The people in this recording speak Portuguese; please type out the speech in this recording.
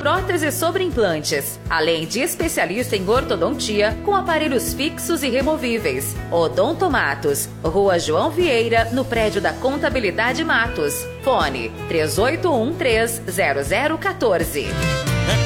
próteses sobre implantes, além de especialista em ortodontia com aparelhos fixos e removíveis. Odontomatos, Rua João Vieira, no prédio da Contabilidade Matos. Fone 3813-0014.